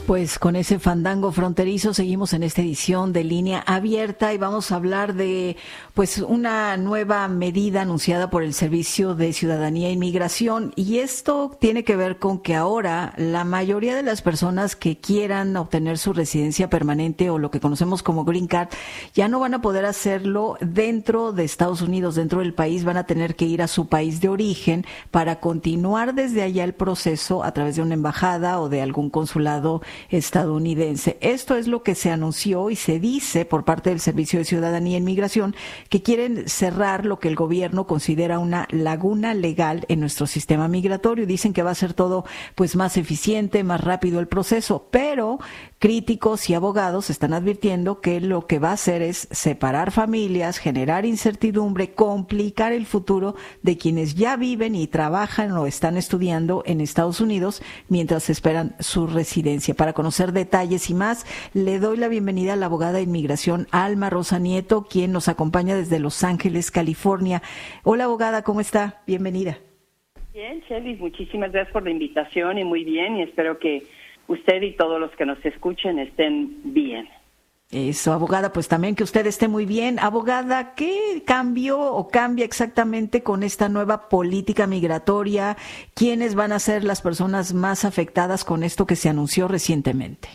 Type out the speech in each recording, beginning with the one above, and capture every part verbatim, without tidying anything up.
Pues con ese fandango fronterizo seguimos en esta edición de Línea Abierta y vamos a hablar de pues una nueva medida anunciada por el Servicio de Ciudadanía e Inmigración, y esto tiene que ver con que ahora la mayoría de las personas que quieran obtener su residencia permanente o lo que conocemos como Green Card ya no van a poder hacerlo dentro de Estados Unidos, dentro del país. Van a tener que ir a su país de origen para continuar desde allá el proceso a través de una embajada o de algún consulado estadounidense. Esto es lo que se anunció y se dice por parte del Servicio de Ciudadanía e Inmigración, que quieren cerrar lo que el gobierno considera una laguna legal en nuestro sistema migratorio. Dicen que va a ser todo pues más eficiente, más rápido el proceso, pero críticos y abogados están advirtiendo que lo que va a hacer es separar familias, generar incertidumbre, complicar el futuro de quienes ya viven y trabajan o están estudiando en Estados Unidos mientras esperan su residencia. Para conocer detalles y más, le doy la bienvenida a la abogada de inmigración Alma Rosa Nieto, quien nos acompaña desde Los Ángeles, California. Hola, abogada, ¿cómo está? Bienvenida. Bien, Shelly, muchísimas gracias por la invitación y muy bien, y espero que usted y todos los que nos escuchen estén bien. Eso, abogada, pues también que usted esté muy bien. Abogada, ¿qué cambió o cambia exactamente con esta nueva política migratoria? ¿Quiénes van a ser las personas más afectadas con esto que se anunció recientemente?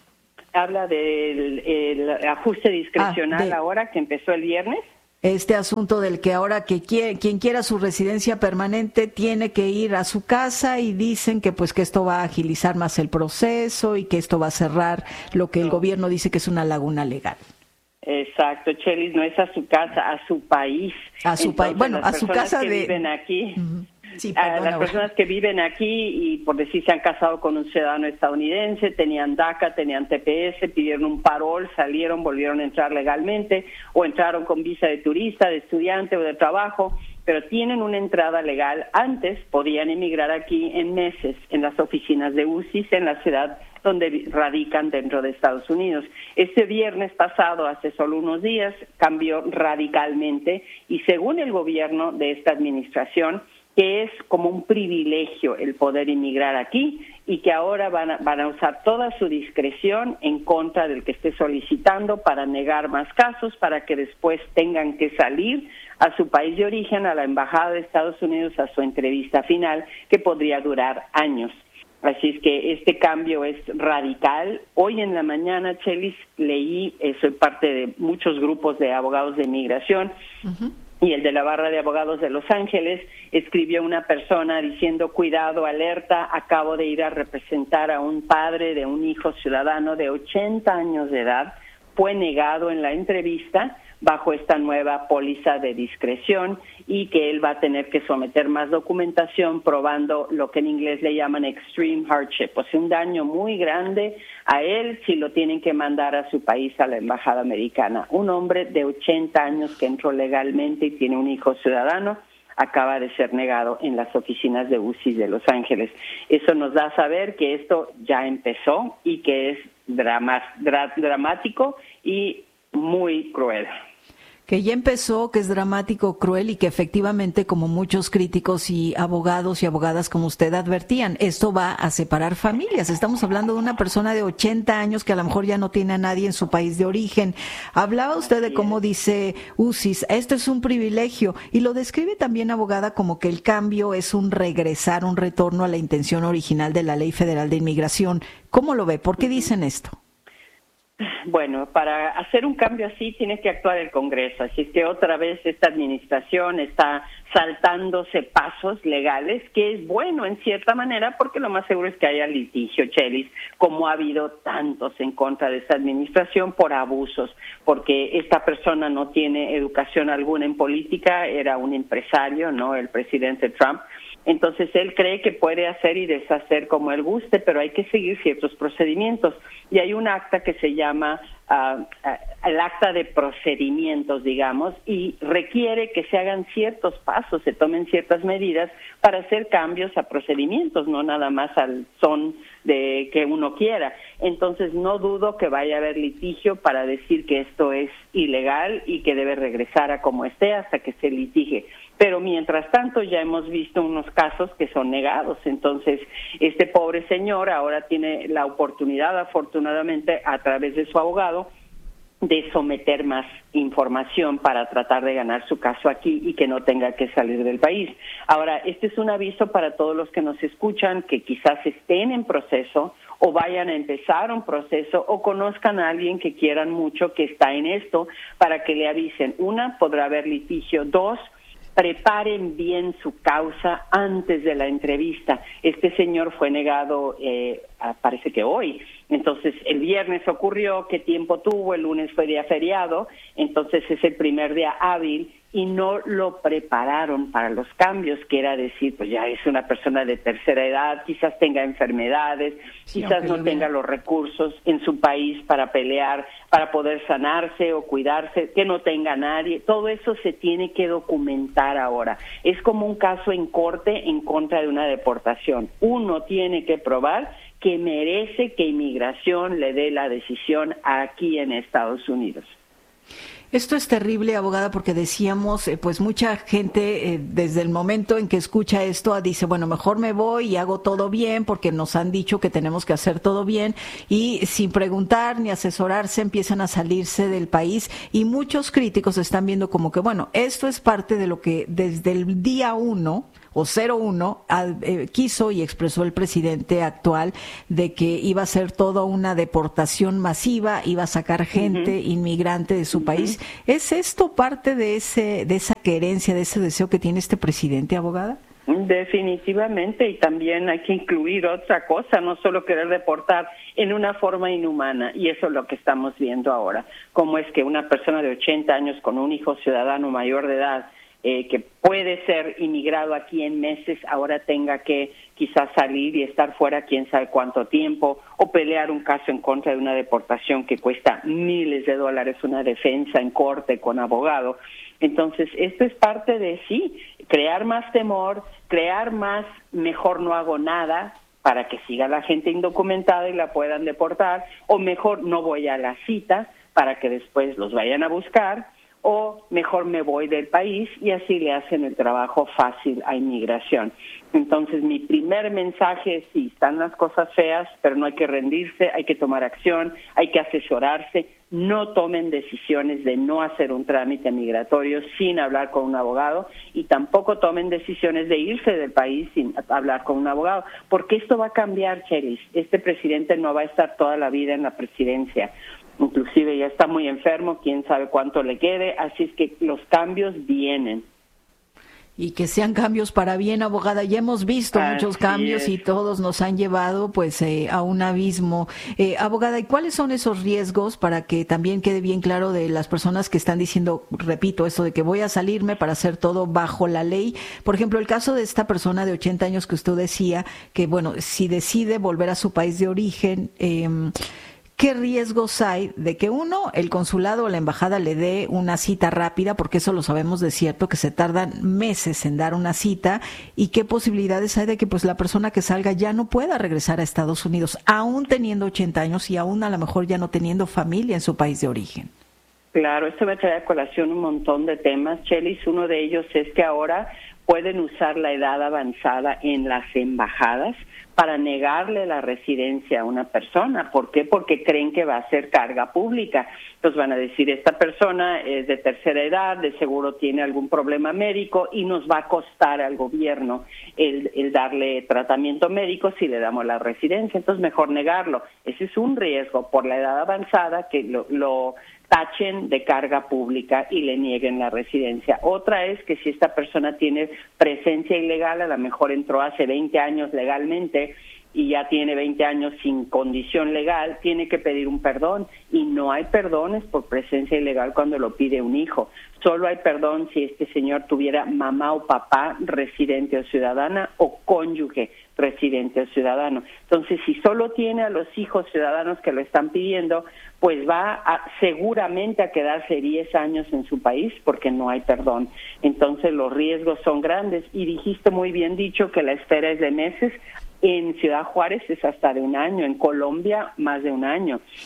Habla del el ajuste discrecional ah, de... ahora que empezó el viernes. Este asunto del que ahora que quiere, quien quiera su residencia permanente tiene que ir a su casa, y dicen que pues que esto va a agilizar más el proceso y que esto va a cerrar lo que el gobierno dice que es una laguna legal. Exacto, Chelis, no es a su casa, a su país. A su país, bueno, a su casa que de... viven aquí. Uh-huh. Sí, a las personas que viven aquí y por decir se han casado con un ciudadano estadounidense, tenían DACA, tenían T P S, pidieron un parol, salieron, volvieron a entrar legalmente o entraron con visa de turista, de estudiante o de trabajo, pero tienen una entrada legal. Antes podían emigrar aquí en meses en las oficinas de U C I S en la ciudad donde radican dentro de Estados Unidos. Este viernes pasado, hace solo unos días, cambió radicalmente y según el gobierno de esta administración, que es como un privilegio el poder inmigrar aquí y que ahora van a, van a usar toda su discreción en contra del que esté solicitando para negar más casos, para que después tengan que salir a su país de origen, a la embajada de Estados Unidos, a su entrevista final, que podría durar años. Así es que este cambio es radical. Hoy en la mañana, Chelis, leí, eh, soy parte de muchos grupos de abogados de inmigración, uh-huh. y el de la barra de abogados de Los Ángeles, escribió una persona diciendo, cuidado, alerta, acabo de ir a representar a un padre de un hijo ciudadano de ochenta años de edad, fue negado en la entrevista bajo esta nueva póliza de discreción y que él va a tener que someter más documentación probando lo que en inglés le llaman extreme hardship, o sea, un daño muy grande a él si lo tienen que mandar a su país, a la embajada americana. Un hombre de ochenta años que entró legalmente y tiene un hijo ciudadano acaba de ser negado en las oficinas de U C I S de Los Ángeles. Eso nos da a saber que esto ya empezó y que es drama, dra, dramático y muy cruel. Que ya empezó, que es dramático, cruel y que efectivamente, como muchos críticos y abogados y abogadas como usted advertían, esto va a separar familias. Estamos hablando de una persona de ochenta años que a lo mejor ya no tiene a nadie en su país de origen. Hablaba usted de cómo dice U C I S, esto es un privilegio, y lo describe también, abogada, como que el cambio es un regresar, un retorno a la intención original de la Ley Federal de Inmigración. ¿Cómo lo ve? ¿Por qué dicen esto? Bueno, para hacer un cambio así tiene que actuar el Congreso, así es que otra vez esta administración está saltándose pasos legales, que es bueno en cierta manera porque lo más seguro es que haya litigio, Chelis, como ha habido tantos en contra de esta administración por abusos, porque esta persona no tiene educación alguna en política, era un empresario, ¿no? El presidente Trump. Entonces él cree que puede hacer y deshacer como él guste, pero hay que seguir ciertos procedimientos. Y hay un acta que se llama uh, uh, el acta de procedimientos, digamos, y requiere que se hagan ciertos pasos, se tomen ciertas medidas para hacer cambios a procedimientos, no nada más al son de que uno quiera. Entonces no dudo que vaya a haber litigio para decir que esto es ilegal y que debe regresar a como esté hasta que se litigue. pero mientras tanto ya hemos visto unos casos que son negados. Entonces, este pobre señor ahora tiene la oportunidad, afortunadamente, a través de su abogado, de someter más información para tratar de ganar su caso aquí y que no tenga que salir del país. Ahora, este es un aviso para todos los que nos escuchan, que quizás estén en proceso o vayan a empezar un proceso o conozcan a alguien que quieran mucho que está en esto, para que le avisen. Una, podrá haber litigio. Dos, preparen bien su causa antes de la entrevista. Este señor fue negado, eh, parece que hoy. Entonces, el viernes ocurrió, ¿qué tiempo tuvo? El lunes fue día feriado, entonces es el primer día hábil y no lo prepararon para los cambios, que era decir, pues ya es una persona de tercera edad, quizás tenga enfermedades, sí, quizás no tenga los recursos en su país para pelear, para poder sanarse o cuidarse, que no tenga nadie. Todo eso se tiene que documentar ahora. Es como un caso en corte en contra de una deportación. Uno tiene que probar que merece que inmigración le dé la decisión aquí en Estados Unidos. Esto es terrible, abogada, porque decíamos, eh, pues mucha gente eh, desde el momento en que escucha esto dice, bueno, mejor me voy y hago todo bien porque nos han dicho que tenemos que hacer todo bien, y sin preguntar ni asesorarse empiezan a salirse del país, y muchos críticos están viendo como que, bueno, esto es parte de lo que desde el día uno o cero uno eh, quiso y expresó el presidente actual, de que iba a ser toda una deportación masiva, iba a sacar gente uh-huh. inmigrante de su uh-huh. país. ¿Es esto parte de ese de esa querencia, de ese deseo que tiene este presidente, abogada? Definitivamente, y también hay que incluir otra cosa, no solo querer deportar en una forma inhumana, y eso es lo que estamos viendo ahora. Cómo es que una persona de ochenta años con un hijo ciudadano mayor de edad, Eh, que puede ser inmigrado aquí en meses, ahora tenga que quizás salir y estar fuera quién sabe cuánto tiempo, o pelear un caso en contra de una deportación que cuesta miles de dólares, una defensa en corte con abogado. Entonces, esto es parte de, sí, crear más temor, crear más, mejor no hago nada, para que siga la gente indocumentada y la puedan deportar, o mejor no voy a la cita, para que después los vayan a buscar, o mejor me voy del país, y así le hacen el trabajo fácil a inmigración. Entonces, mi primer mensaje es, sí, están las cosas feas, pero no hay que rendirse, hay que tomar acción, hay que asesorarse, no tomen decisiones de no hacer un trámite migratorio sin hablar con un abogado, y tampoco tomen decisiones de irse del país sin hablar con un abogado, porque esto va a cambiar, Chelis. Este presidente no va a estar toda la vida en la presidencia. Inclusive ya está muy enfermo, quién sabe cuánto le quede, así es que los cambios vienen. Y que sean cambios para bien, abogada. Ya hemos visto así muchos cambios es. Y todos nos han llevado pues eh, a un abismo. Eh, abogada, ¿y cuáles son esos riesgos, para que también quede bien claro de las personas que están diciendo, repito, esto de que voy a salirme para hacer todo bajo la ley? Por ejemplo, el caso de esta persona de ochenta años que usted decía, que bueno, si decide volver a su país de origen, eh, ¿qué riesgos hay de que uno, el consulado o la embajada le dé una cita rápida, porque eso lo sabemos de cierto, que se tardan meses en dar una cita, y qué posibilidades hay de que pues la persona que salga ya no pueda regresar a Estados Unidos, aún teniendo ochenta años y aún a lo mejor ya no teniendo familia en su país de origen? Claro, esto me trae a colación un montón de temas, Chelis. Uno de ellos es que ahora pueden usar la edad avanzada en las embajadas para negarle la residencia a una persona. ¿Por qué? Porque creen que va a ser carga pública. Entonces van a decir, esta persona es de tercera edad, de seguro tiene algún problema médico y nos va a costar al gobierno el, el darle tratamiento médico si le damos la residencia. Entonces mejor negarlo. Ese es un riesgo por la edad avanzada, que lo, lo tachen de carga pública y le nieguen la residencia. Otra es que si esta persona tiene presencia ilegal, a lo mejor entró hace veinte años legalmente y ya tiene veinte años sin condición legal, tiene que pedir un perdón, y no hay perdones por presencia ilegal cuando lo pide un hijo. Solo hay perdón si este señor tuviera mamá o papá residente o ciudadana, o cónyuge residente o ciudadano. Entonces, si solo tiene a los hijos ciudadanos que lo están pidiendo, pues va a, seguramente a quedarse diez años en su país, porque no hay perdón. Entonces, los riesgos son grandes, y dijiste muy bien dicho que la espera es de meses. En Ciudad Juárez es hasta de un año, en Colombia más de un año.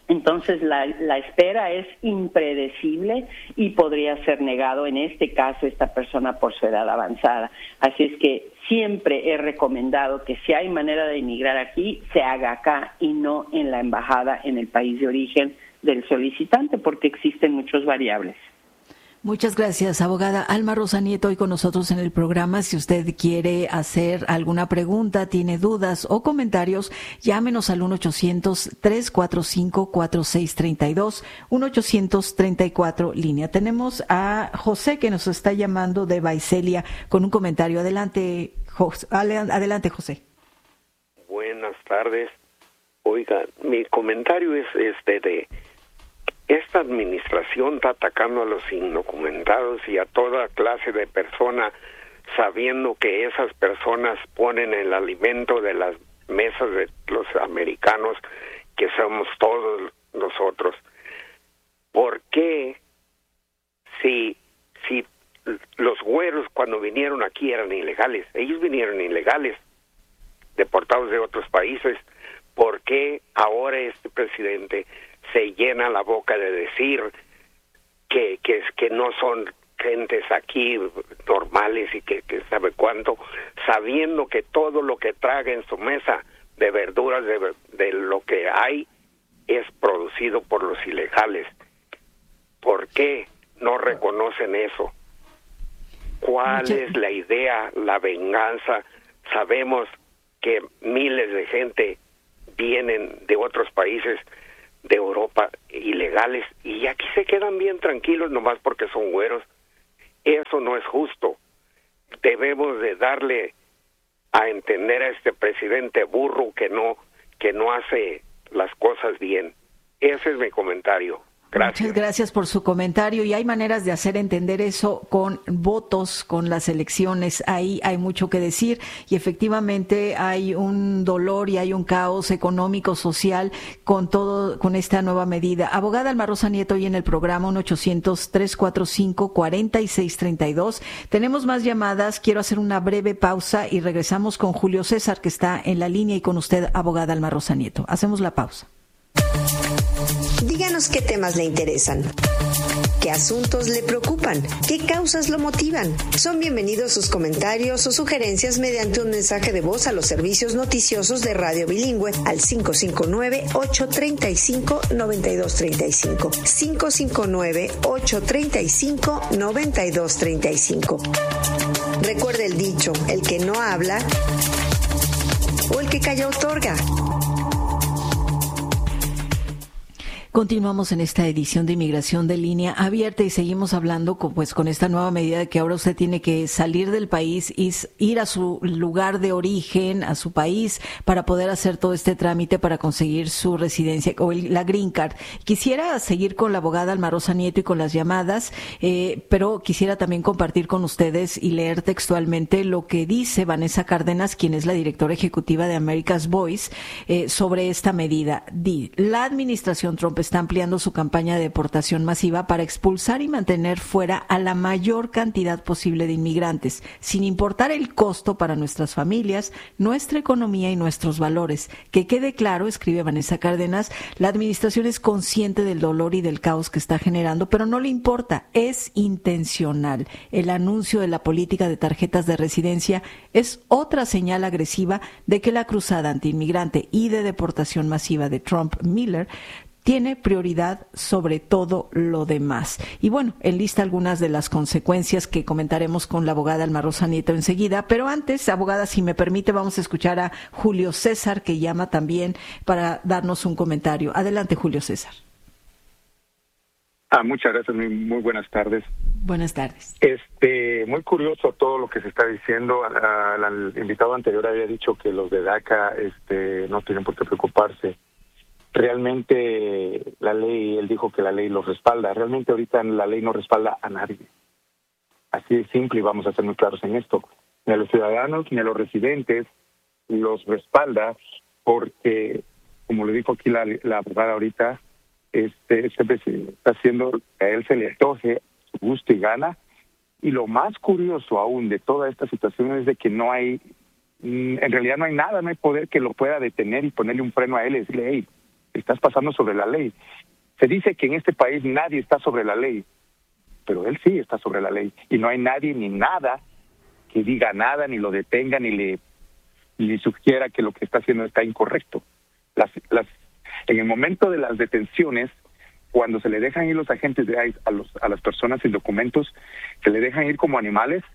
Entonces la, la espera es impredecible y podría ser negado en este caso esta persona por su edad avanzada. Así es que siempre he recomendado que si hay manera de emigrar aquí, se haga acá y no en la embajada en el país de origen del solicitante, porque existen muchas variables. Muchas gracias, abogada Alma Rosa Nieto, hoy con nosotros en el programa. Si usted quiere hacer alguna pregunta, tiene dudas o comentarios, llámenos al uno ochocientos, tres cuatro cinco, cuatro seis tres dos, uno ochocientos treinta y cuatro línea. Tenemos a José que nos está llamando de Vaiselia con un comentario. Adelante, José. Adelante, José. Buenas tardes. Oiga, mi comentario es este de... Esta administración está atacando a los indocumentados y a toda clase de personas, sabiendo que esas personas ponen el alimento de las mesas de los americanos, que somos todos nosotros. ¿Por qué si, si los güeros cuando vinieron aquí eran ilegales? Ellos vinieron ilegales, deportados de otros países. ¿Por qué ahora este presidente se llena la boca de decir que que, que no son gentes aquí normales y que, que sabe cuánto, sabiendo que todo lo que traga en su mesa de verduras, de, de lo que hay, es producido por los ilegales? ¿Por qué no reconocen eso? ¿Cuál Muchas... es la idea, la venganza? Sabemos que miles de gente vienen de otros países de Europa ilegales y aquí se quedan bien tranquilos nomás porque son güeros. Eso no es justo. Debemos de darle a entender a este presidente burro que no que no hace las cosas bien. Ese es mi comentario. Gracias. Muchas gracias por su comentario, y hay maneras de hacer entender eso con votos, con las elecciones. Ahí hay mucho que decir y efectivamente hay un dolor y hay un caos económico, social con todo, con esta nueva medida. Abogada Alma Rosa Nieto, hoy en el programa uno ochocientos, tres cuatro cinco, cuatro seis tres dos. Tenemos más llamadas, quiero hacer una breve pausa y regresamos con Julio César, que está en la línea, y con usted, abogada Alma Rosa Nieto. Hacemos la pausa. Díganos qué temas le interesan, qué asuntos le preocupan, qué causas lo motivan. Son bienvenidos sus comentarios o sugerencias mediante un mensaje de voz a los servicios noticiosos de Radio Bilingüe al cinco cinco nueve, ocho tres cinco, nueve dos tres cinco, cinco cinco nueve, ocho tres cinco, nueve dos tres cinco. Recuerde el dicho, el que no habla o el que calla otorga. Continuamos en esta edición de Inmigración de Línea Abierta y seguimos hablando con, pues, con esta nueva medida de que ahora usted tiene que salir del país y ir a su lugar de origen, a su país, para poder hacer todo este trámite para conseguir su residencia o el, la Green Card. Quisiera seguir con la abogada Alma Rosa Nieto y con las llamadas, eh, pero quisiera también compartir con ustedes y leer textualmente lo que dice Vanessa Cárdenas, quien es la directora ejecutiva de America's Voice, eh, sobre esta medida. Di, la administración Trump está ampliando su campaña de deportación masiva para expulsar y mantener fuera a la mayor cantidad posible de inmigrantes, sin importar el costo para nuestras familias, nuestra economía y nuestros valores. Que quede claro, escribe Vanessa Cárdenas, la administración es consciente del dolor y del caos que está generando, pero no le importa, es intencional. El anuncio de la política de tarjetas de residencia es otra señal agresiva de que la cruzada antiinmigrante y de deportación masiva de Trump-Miller tiene prioridad sobre todo lo demás. Y bueno, enlista algunas de las consecuencias que comentaremos con la abogada Alma Rosa Nieto enseguida, pero antes, abogada, si me permite, vamos a escuchar a Julio César, que llama también para darnos un comentario. Adelante, Julio César. Ah, muchas gracias, muy, muy buenas tardes. Buenas tardes. Este, muy curioso todo lo que se está diciendo. El invitado anterior había dicho que los de DACA este, no tienen por qué preocuparse. Realmente la ley, él dijo que la ley los respalda. Realmente ahorita la ley no respalda a nadie. Así de simple, y vamos a ser muy claros en esto. Ni a los ciudadanos ni a los residentes los respalda porque, como le dijo aquí la, la abogada ahorita, este, este presidente está haciendo que a él se le antoje, su gusto y gana. Y lo más curioso aún de toda esta situación es de que no hay, en realidad no hay nada, no hay poder que lo pueda detener y ponerle un freno a él y decirle, hey, estás pasando sobre la ley. Se dice que en este país nadie está sobre la ley, pero él sí está sobre la ley. Y no hay nadie ni nada que diga nada, ni lo detenga, ni le, ni sugiera que lo que está haciendo está incorrecto. Las, las, en el momento de las detenciones, cuando se le dejan ir los agentes de ICE a, los, a las personas sin documentos, se le dejan ir como animales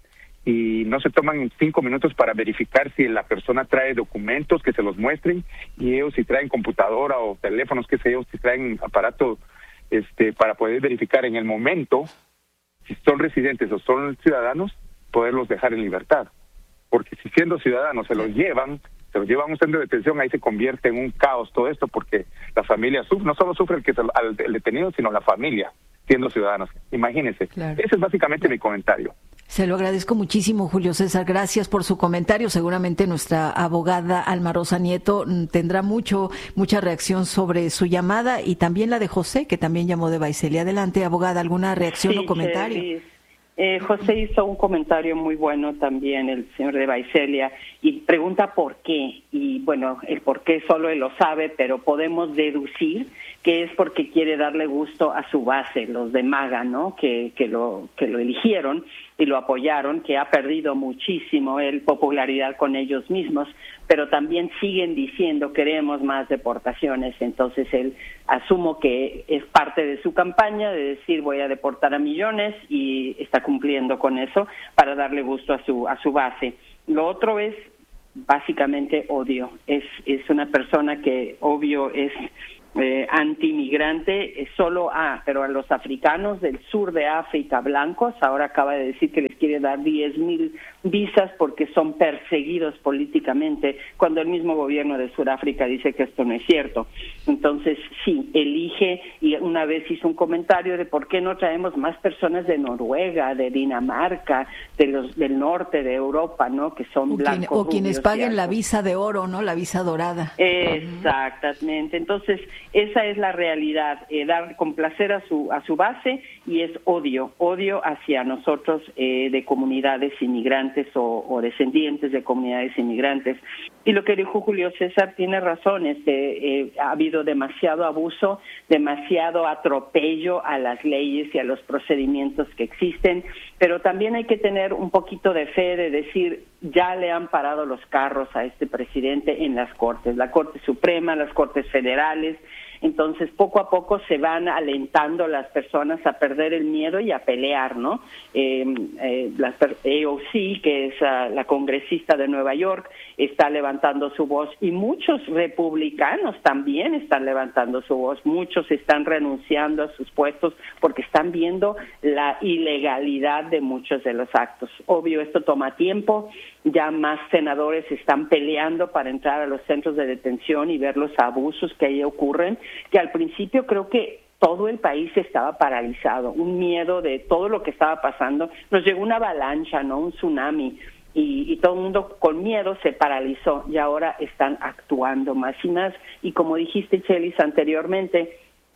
y no se toman cinco minutos para verificar si la persona trae documentos, que se los muestren, y ellos si traen computadora o teléfonos, que sé yo, si traen aparato este, para poder verificar en el momento si son residentes o son ciudadanos, poderlos dejar en libertad. Porque si siendo ciudadanos se los llevan, se los llevan a un centro de detención, ahí se convierte en un caos todo esto, porque la familia sufre, no solo sufre el, que, el detenido, sino la familia, siendo ciudadanos. Imagínense. Claro. Ese es básicamente mi comentario. Se lo agradezco muchísimo, Julio César. Gracias por su comentario. Seguramente nuestra abogada Alma Rosa Nieto tendrá mucho, mucha reacción sobre su llamada, y también la de José, que también llamó de Baicelia. Adelante, abogada, ¿alguna reacción sí, o comentario? Sí. Eh, José hizo un comentario muy bueno también, el señor de Baicelia, y pregunta por qué. Y bueno, el por qué solo él lo sabe, pero podemos deducir que es porque quiere darle gusto a su base, los de MAGA, ¿no? Que, que lo que lo eligieron y lo apoyaron, que ha perdido muchísimo él popularidad con ellos mismos, pero también siguen diciendo queremos más deportaciones. Entonces él, asumo que es parte de su campaña de decir voy a deportar a millones, y está cumpliendo con eso para darle gusto a su a su base. Lo otro es básicamente odio. Es es una persona que obvio es Eh, anti-migrante, eh, solo a, pero a los africanos del sur de África blancos, ahora acaba de decir que les quiere dar diez mil visas porque son perseguidos políticamente, cuando el mismo gobierno de Sudáfrica dice que esto no es cierto. Entonces, sí, elige, y una vez hizo un comentario de por qué no traemos más personas de Noruega, de Dinamarca, de los del norte de Europa, ¿no? Que son o blancos. Quien, o quienes paguen la visa de oro, ¿no? La visa dorada. Exactamente. Entonces, esa es la realidad, eh, dar complacer a su a su base, y es odio, odio hacia nosotros eh, de comunidades inmigrantes o, o descendientes de comunidades inmigrantes. Y lo que dijo Julio César tiene razón, este, eh, ha habido demasiado abuso, demasiado atropello a las leyes y a los procedimientos que existen, pero también hay que tener un poquito de fe de decir, ya le han parado los carros a este presidente en las Cortes, la Corte Suprema, las Cortes Federales. Entonces, poco a poco se van alentando las personas a perder el miedo y a pelear, ¿no? Eh, eh, la A O C, que es uh, la congresista de Nueva York, está levantando su voz, y muchos republicanos también están levantando su voz. Muchos están renunciando a sus puestos porque están viendo la ilegalidad de muchos de los actos. Obvio, esto toma tiempo. Ya más senadores están peleando para entrar a los centros de detención y ver los abusos que ahí ocurren, que al principio creo que todo el país estaba paralizado, un miedo de todo lo que estaba pasando. Nos llegó una avalancha, ¿no? Un tsunami, y, y todo el mundo con miedo se paralizó, y ahora están actuando más y más. Y como dijiste, Chelis, anteriormente,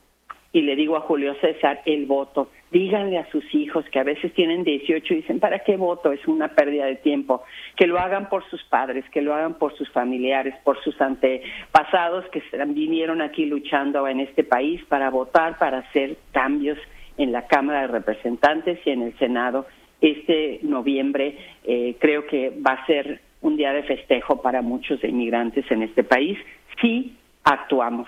y le digo a Julio César, el voto. Díganle a sus hijos que a veces tienen dieciocho y dicen, ¿para qué voto? Es una pérdida de tiempo. Que lo hagan por sus padres, que lo hagan por sus familiares, por sus antepasados que vinieron aquí luchando en este país para votar, para hacer cambios en la Cámara de Representantes y en el Senado. Este noviembre eh, creo que va a ser un día de festejo para muchos inmigrantes en este país si actuamos.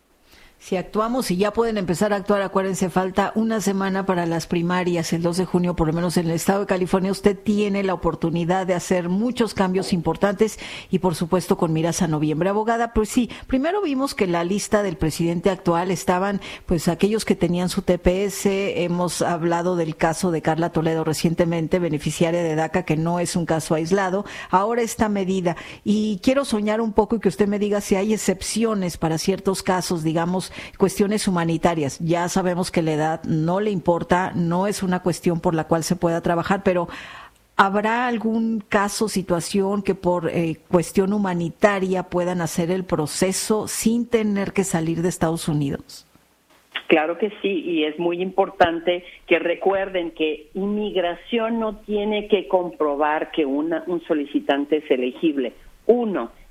Si actuamos, y ya pueden empezar a actuar, acuérdense, falta una semana para las primarias, el dos de junio, por lo menos en el estado de California. Usted tiene la oportunidad de hacer muchos cambios importantes, y por supuesto con miras a noviembre. Abogada, pues sí, primero vimos que en la lista del presidente actual estaban pues aquellos que tenían su T P S. Hemos hablado del caso de Carla Toledo recientemente, beneficiaria de DACA, que no es un caso aislado. Ahora esta medida, y quiero soñar un poco y que usted me diga si hay excepciones para ciertos casos, digamos, cuestiones humanitarias. Ya sabemos que la edad no le importa, no es una cuestión por la cual se pueda trabajar, pero ¿habrá algún caso, situación que por eh, cuestión humanitaria puedan hacer el proceso sin tener que salir de Estados Unidos? Claro que sí, y es muy importante que recuerden que inmigración no tiene que comprobar que una, un solicitante es elegible. Uno,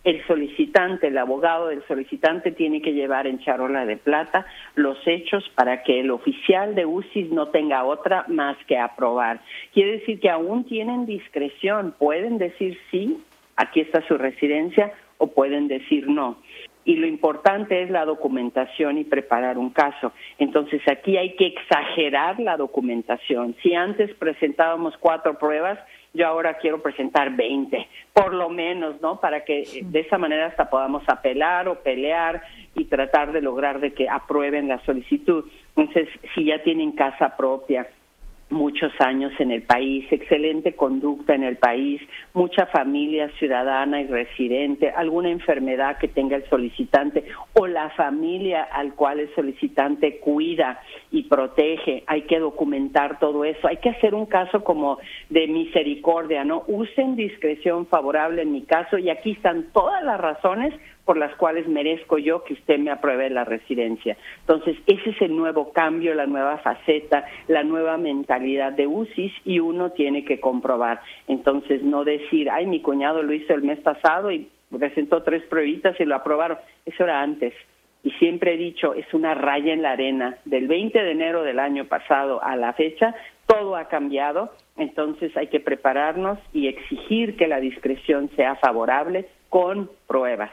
El solicitante, el abogado del solicitante tiene que llevar en charola de plata los hechos para que el oficial de U C I S no tenga otra más que aprobar. Quiere decir que aún tienen discreción, pueden decir sí, aquí está su residencia, o pueden decir no. Y lo importante es la documentación y preparar un caso. Entonces aquí hay que exagerar la documentación. Si antes presentábamos cuatro pruebas, yo ahora quiero presentar veinte, por lo menos, ¿no? Para que de esa manera hasta podamos apelar o pelear y tratar de lograr de que aprueben la solicitud. Entonces, si ya tienen casa propia, muchos años en el país, excelente conducta en el país, mucha familia ciudadana y residente, alguna enfermedad que tenga el solicitante o la familia al cual el solicitante cuida y protege, hay que documentar todo eso, hay que hacer un caso como de misericordia, ¿no? Usen discreción favorable en mi caso y aquí están todas las razones por las cuales merezco yo que usted me apruebe la residencia. Entonces, ese es el nuevo cambio, la nueva faceta, la nueva mentalidad de U C I S y uno tiene que comprobar. Entonces, no decir, ay, mi cuñado lo hizo el mes pasado y presentó tres pruebitas y lo aprobaron. Eso era antes. Y siempre he dicho, es una raya en la arena. Del veinte de enero del año pasado a la fecha, todo ha cambiado. Entonces, hay que prepararnos y exigir que la discreción sea favorable con pruebas.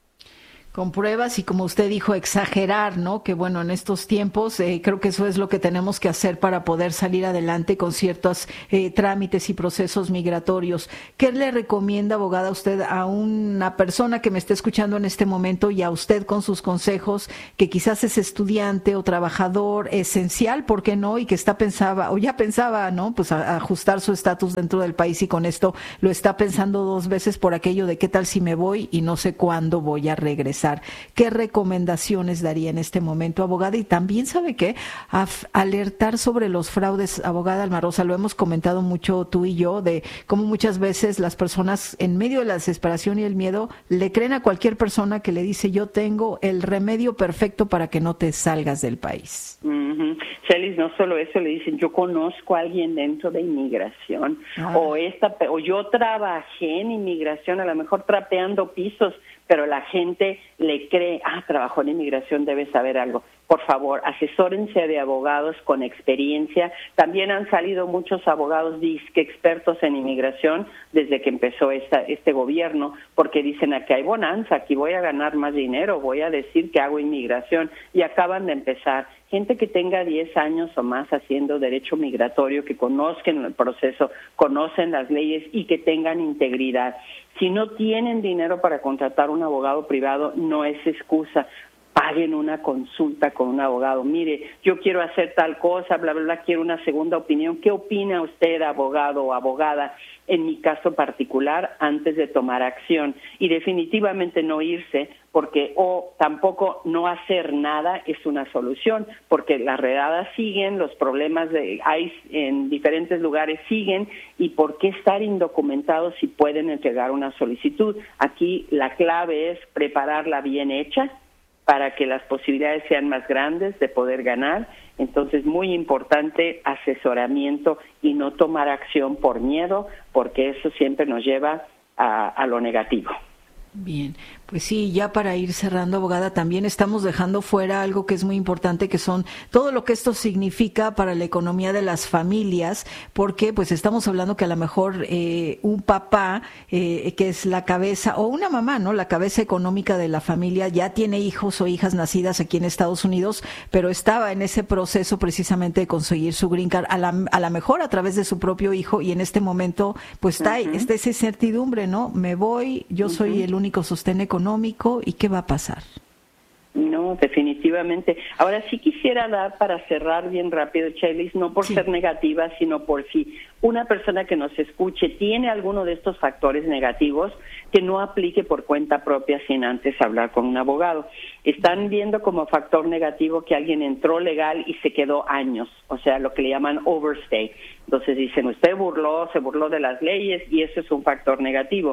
Con pruebas y, como usted dijo, exagerar, ¿no? Que bueno, en estos tiempos eh, creo que eso es lo que tenemos que hacer para poder salir adelante con ciertos eh, trámites y procesos migratorios. ¿Qué le recomienda, abogada, usted a una persona que me esté escuchando en este momento y a usted con sus consejos, que quizás es estudiante o trabajador esencial, ¿por qué no? Y que está pensaba, o ya pensaba, ¿no? Pues a, a ajustar su estatus dentro del país y con esto lo está pensando dos veces por aquello de qué tal si me voy y no sé cuándo voy a regresar. ¿Qué recomendaciones daría en este momento, abogada? Y también, ¿sabe qué? Af- alertar sobre los fraudes, abogada Alma Rosa, lo hemos comentado mucho tú y yo, de cómo muchas veces las personas, en medio de la desesperación y el miedo, le creen a cualquier persona que le dice, yo tengo el remedio perfecto para que no te salgas del país. Uh-huh. Celis, no solo eso, le dicen, yo conozco a alguien dentro de inmigración, ah. o esta, o yo trabajé en inmigración, a lo mejor trapeando pisos, pero la gente le cree, ah, trabajó en inmigración, debe saber algo. Por favor, asesórense de abogados con experiencia. También han salido muchos abogados disque expertos en inmigración desde que empezó esta, este gobierno, porque dicen, aquí hay bonanza, aquí voy a ganar más dinero, voy a decir que hago inmigración, y acaban de empezar. Gente que tenga diez años o más haciendo derecho migratorio, que conozcan el proceso, conocen las leyes y que tengan integridad. Si no tienen dinero para contratar un abogado privado, no es excusa. Paguen una consulta con un abogado. Mire, yo quiero hacer tal cosa, bla, bla, bla, quiero una segunda opinión. ¿Qué opina usted, abogado o abogada, en mi caso particular, antes de tomar acción? Y definitivamente no irse, porque o tampoco no hacer nada es una solución, porque las redadas siguen, los problemas de I C E en diferentes lugares siguen, y por qué estar indocumentados si pueden entregar una solicitud. Aquí la clave es prepararla bien hecha, para que las posibilidades sean más grandes de poder ganar. Entonces, muy importante asesoramiento y no tomar acción por miedo, porque eso siempre nos lleva a, a lo negativo. Bien, pues sí, ya para ir cerrando, abogada, también estamos dejando fuera algo que es muy importante, que son todo lo que esto significa para la economía de las familias, porque pues estamos hablando que a lo mejor eh, un papá, eh, que es la cabeza, o una mamá, ¿no? La cabeza económica de la familia, ya tiene hijos o hijas nacidas aquí en Estados Unidos, pero estaba en ese proceso precisamente de conseguir su green card, a la, a la mejor a través de su propio hijo, y en este momento pues está, uh-huh. está esa incertidumbre, ¿no? Me voy, yo uh-huh. soy el único sostén económico, ¿y qué va a pasar? No, definitivamente. Ahora sí quisiera dar, para cerrar bien rápido, Chelis, no por sí. ser negativa, sino por si una persona que nos escuche tiene alguno de estos factores negativos, que no aplique por cuenta propia sin antes hablar con un abogado. Están viendo como factor negativo que alguien entró legal y se quedó años, o sea, lo que le llaman overstay. Entonces dicen, usted burló, se burló de las leyes, y eso es un factor negativo.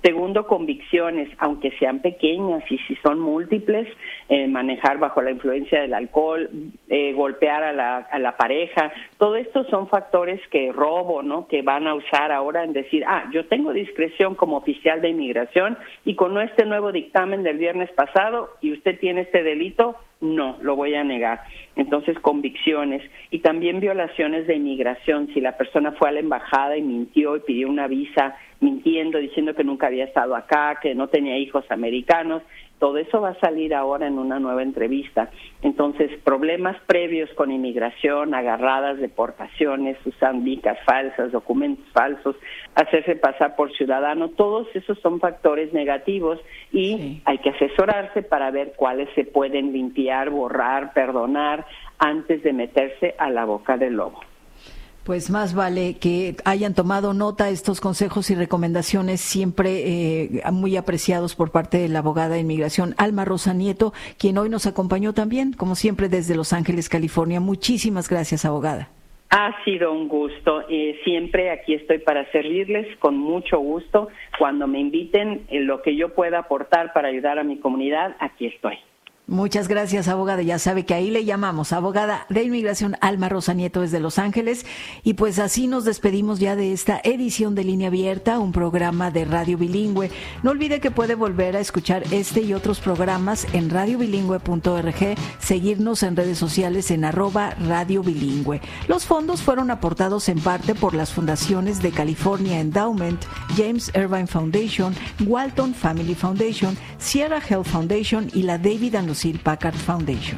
Segundo, convicciones, aunque sean pequeñas y si son múltiples, eh, manejar bajo la influencia del alcohol, eh, golpear a la, a la pareja, todo esto son factores que robo, ¿no? Que van a usar ahora en decir, ah, yo tengo discreción como oficial de inmigración y con este nuevo dictamen del viernes pasado y usted tiene este delito, no, lo voy a negar. Entonces, convicciones y también violaciones de inmigración. Si la persona fue a la embajada y mintió y pidió una visa mintiendo, diciendo que nunca había estado acá, que no tenía hijos americanos, todo eso va a salir ahora en una nueva entrevista. Entonces, problemas previos con inmigración, agarradas, deportaciones, usar vicas falsas, documentos falsos, hacerse pasar por ciudadano, todos esos son factores negativos y sí. hay que asesorarse para ver cuáles se pueden limpiar, borrar, perdonar antes de meterse a la boca del lobo. Pues más vale que hayan tomado nota estos consejos y recomendaciones siempre eh, muy apreciados por parte de la abogada de inmigración Alma Rosa Nieto, quien hoy nos acompañó también, como siempre, desde Los Ángeles, California. Muchísimas gracias, abogada. Ha sido un gusto. Eh, siempre aquí estoy para servirles con mucho gusto. Cuando me inviten, en lo que yo pueda aportar para ayudar a mi comunidad, aquí estoy. Muchas gracias, abogada. Ya sabe que ahí le llamamos, abogada de inmigración Alma Rosa Nieto desde Los Ángeles. Y pues así nos despedimos ya de esta edición de Línea Abierta, un programa de Radio Bilingüe. No olvide que puede volver a escuchar este y otros programas en radio bilingüe punto org, seguirnos en redes sociales en arroba Radio Bilingüe. Los fondos fueron aportados en parte por las fundaciones de California Endowment, James Irvine Foundation, Walton Family Foundation, Sierra Health Foundation y la David and Lucille Packard Foundation.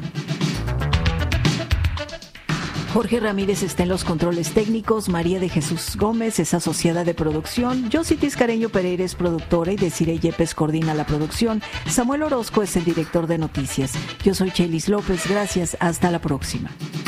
Jorge Ramírez está en los controles técnicos, María de Jesús Gómez es asociada de producción, Josie Tiscareño Pereira es productora y Desiree Yepes coordina la producción, Samuel Orozco es el director de noticias. Yo soy Chelis López, gracias, hasta la próxima.